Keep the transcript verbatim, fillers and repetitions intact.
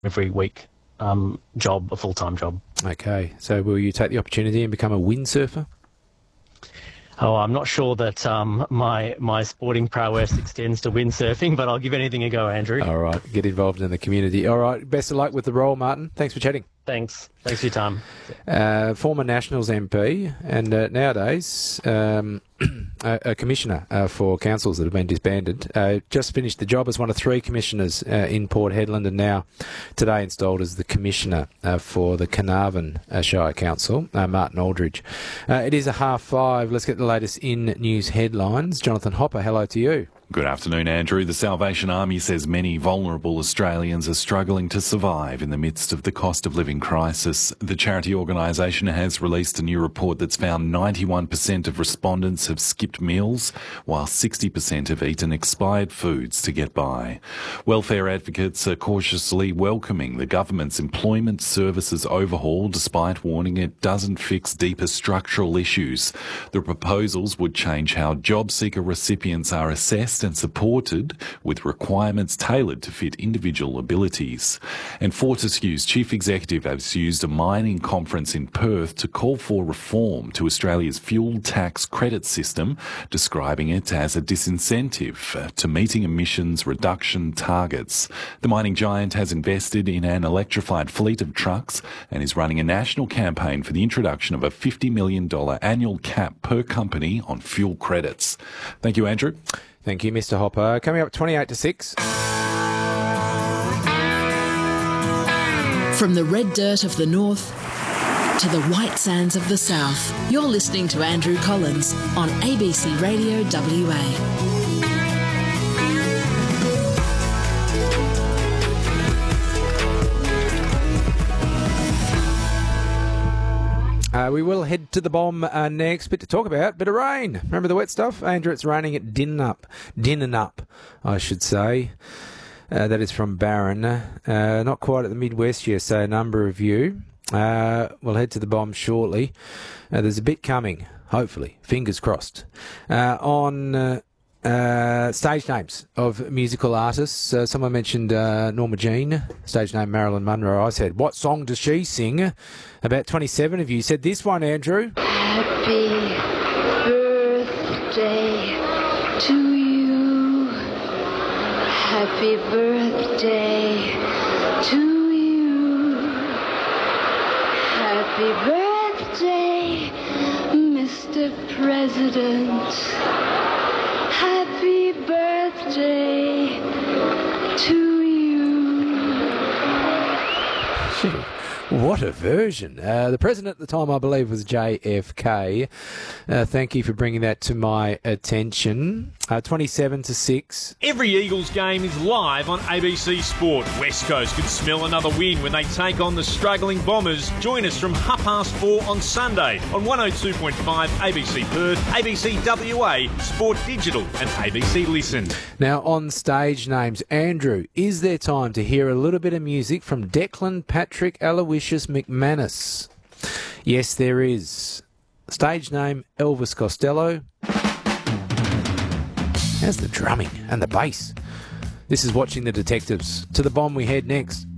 every week um, job, a full-time job. Okay, so will you take the opportunity and become a windsurfer? Oh, I'm not sure that um, my my sporting prowess extends to windsurfing, but I'll give anything a go, Andrew. All right, get involved in the community. All right, best of luck with the role, Martin. Thanks for chatting. Thanks. Thanks for your time. Uh, former Nationals M P and uh, nowadays um, a, a commissioner uh, for councils that have been disbanded. Uh, just finished the job as one of three commissioners uh, in Port Hedland, and now today installed as the commissioner uh, for the Carnarvon uh, Shire Council, uh, Martin Aldridge. Uh, it is a half five. Let's get the latest in news headlines. Jonathan Hopper, hello to you. Good afternoon, Andrew. The Salvation Army says many vulnerable Australians are struggling to survive in the midst of the cost of living crisis. The charity organisation has released a new report that's found ninety-one percent of respondents have skipped meals, while sixty percent have eaten expired foods to get by. Welfare advocates are cautiously welcoming the government's employment services overhaul, despite warning it doesn't fix deeper structural issues. The proposals would change how job seeker recipients are assessed and supported, with requirements tailored to fit individual abilities. And Fortescue's chief executive has used a mining conference in Perth to call for reform to Australia's fuel tax credit system, describing it as a disincentive to meeting emissions reduction targets. The mining giant has invested in an electrified fleet of trucks and is running a national campaign for the introduction of a fifty million dollars annual cap per company on fuel credits. Thank you, Andrew. Thank you, Mister Hopper. Coming up at twenty-eight to six. From the red dirt of the north to the white sands of the south, you're listening to Andrew Collins on A B C Radio W A. Uh, we will head to the bomb uh, next, but to talk about, bit of rain. Remember the wet stuff? Andrew, it's raining at Dinnup. Dinnup, I should say. Uh, that is from Barron. Uh, not quite at the Midwest yet, so a number of you. Uh, we'll head to the bomb shortly. Uh, there's a bit coming, hopefully. Fingers crossed. Uh, on... Uh, Uh, stage names of musical artists. Uh, someone mentioned uh, Norma Jean, stage name Marilyn Monroe. I said, what song does she sing? About twenty-seven of you said this one, Andrew. Happy birthday to you. Happy birthday to you. Happy birthday, Mister President. Happy birthday to you. What a version. Uh, the president at the time, I believe, was J F K. Uh, thank you for bringing that to my attention. Uh, twenty-seven to six. Every Eagles game is live on A B C Sport. West Coast could smell another win when they take on the struggling Bombers. Join us from half past four on Sunday on one oh two point five A B C Perth, A B C W A, Sport Digital and A B C Listen. Now, on stage names, Andrew, is there time to hear a little bit of music from Declan Patrick Aloysius McManus? Yes, there is. Stage name, Elvis Costello. How's the drumming and the bass? This is Watching the Detectives. To the bomb we head next.